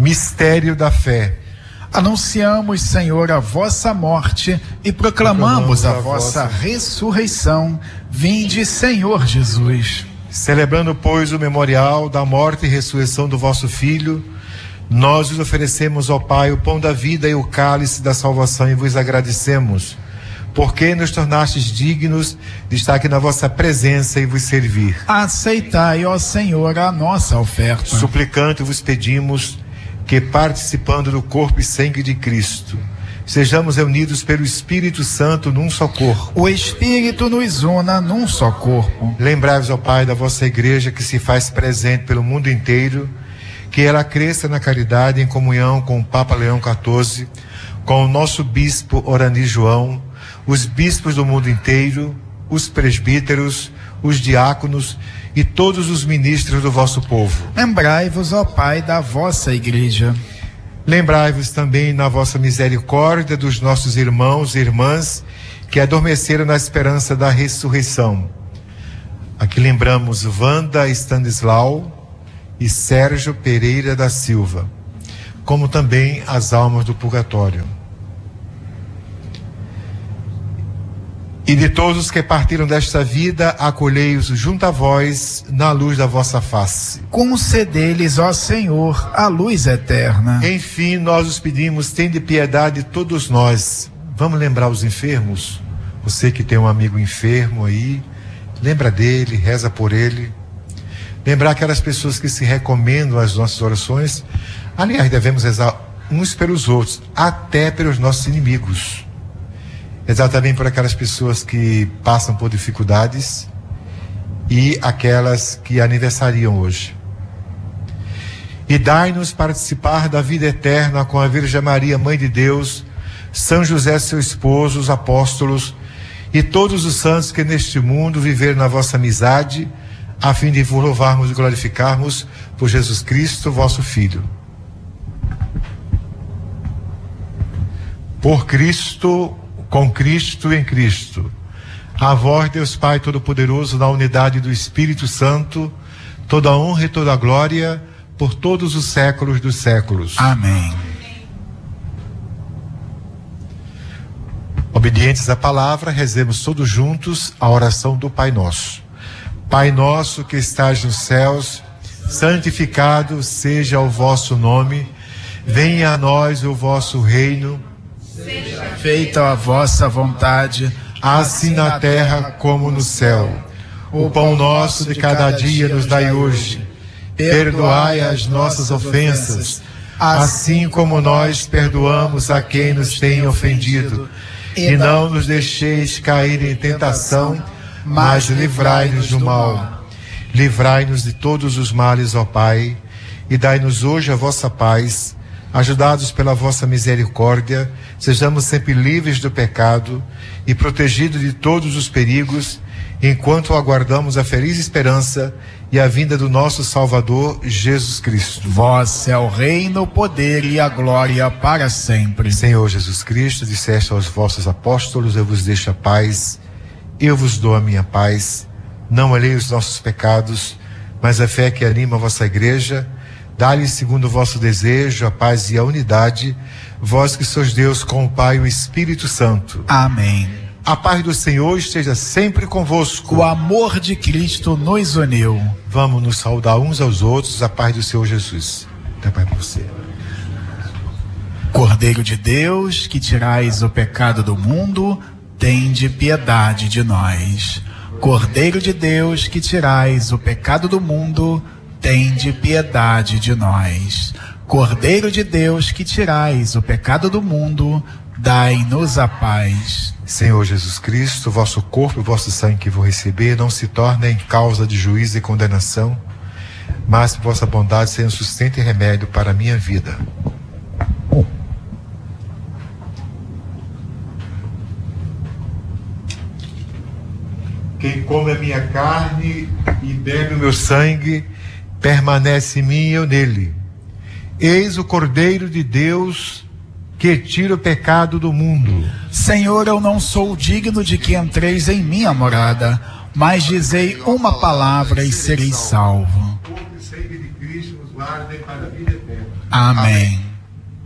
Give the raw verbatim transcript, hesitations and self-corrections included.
Mistério da fé. Anunciamos, Senhor, a vossa morte e proclamamos, proclamamos a, a vossa ressurreição. Vinde, Senhor Jesus. Celebrando, pois, o memorial da morte e ressurreição do vosso Filho, nós vos oferecemos, ó Pai, o pão da vida e o cálice da salvação e vos agradecemos, porque nos tornastes dignos de estar aqui na vossa presença e vos servir. Aceitai, ó Senhor, a nossa oferta. Suplicante vos pedimos que, participando do corpo e sangue de Cristo, sejamos reunidos pelo Espírito Santo num só corpo. O Espírito nos una num só corpo. Lembrai-vos, ó Pai, da vossa igreja que se faz presente pelo mundo inteiro, que ela cresça na caridade em comunhão com o Papa Leão quatorze, com o nosso bispo Orani João, os bispos do mundo inteiro, os presbíteros, os diáconos e todos os ministros do vosso povo. Lembrai-vos, ó Pai, da vossa igreja. Lembrai-vos também na vossa misericórdia dos nossos irmãos e irmãs que adormeceram na esperança da ressurreição. Aqui lembramos Wanda Stanislau e Sérgio Pereira da Silva, como também as almas do purgatório. E de todos os que partiram desta vida, acolhei-os junto a vós, na luz da vossa face. Concedei-lhes, ó Senhor, a luz eterna. Enfim, nós os pedimos, tende piedade de todos nós. Vamos lembrar os enfermos? Você que tem um amigo enfermo aí, lembra dele, reza por ele. Lembrar aquelas pessoas que se recomendam às nossas orações. Aliás, devemos rezar uns pelos outros, até pelos nossos inimigos. Rezar também por aquelas pessoas que passam por dificuldades e aquelas que aniversariam hoje. E dai-nos participar da vida eterna com a Virgem Maria, Mãe de Deus, São José, seu esposo, os apóstolos e todos os santos que neste mundo viveram na vossa amizade, a fim de vos louvarmos e glorificarmos por Jesus Cristo, vosso Filho. Por Cristo, com Cristo e em Cristo, a vós, Deus Pai Todo-Poderoso, na unidade do Espírito Santo, toda a honra e toda a glória, por todos os séculos dos séculos. Amém. Obedientes à palavra, rezemos todos juntos a oração do Pai Nosso. Pai nosso que estás nos céus, santificado seja o vosso nome, venha a nós o vosso reino, seja feita a vossa vontade, assim na terra como no céu. O pão nosso de cada dia nos dai hoje. Perdoai as nossas ofensas, assim como nós perdoamos a quem nos tem ofendido. E não nos deixeis cair em tentação, mas livrai-nos do mal. Livrai-nos de todos os males, ó Pai, e dai-nos hoje a vossa paz. Ajudados pela vossa misericórdia, sejamos sempre livres do pecado e protegidos de todos os perigos, enquanto aguardamos a feliz esperança e a vinda do nosso Salvador, Jesus Cristo. Vós é o reino, o poder e a glória para sempre. Senhor Jesus Cristo, disseste aos vossos apóstolos, eu vos deixo a paz, eu vos dou a minha paz. Não olhei os nossos pecados, mas a fé que anima a vossa igreja. Dá-lhe, segundo o vosso desejo, a paz e a unidade, vós que sois Deus com o Pai e o Espírito Santo. Amém. A paz do Senhor esteja sempre convosco. O amor de Cristo nos uniu. Vamos nos saudar uns aos outros, a paz do Senhor Jesus. Dá paz para você. Cordeiro de Deus, que tirais o pecado do mundo, tende piedade de nós. Cordeiro de Deus, que tirais o pecado do mundo, tende piedade de nós. Cordeiro de Deus, que tirais o pecado do mundo, dai-nos a paz. Senhor Jesus Cristo, vosso corpo e vosso sangue que vou receber não se tornem causa de juízo e condenação, mas por vossa bondade sejam sustento e remédio para a minha vida. Quem come a minha carne e bebe o meu sangue, permanece em mim e eu nele. Eis o Cordeiro de Deus que tira o pecado do mundo. Senhor, eu não sou digno de que entreis em minha morada, mas dizei uma palavra e serei salvo. O sangue de Cristo nos guarde para a vida eterna. Amém.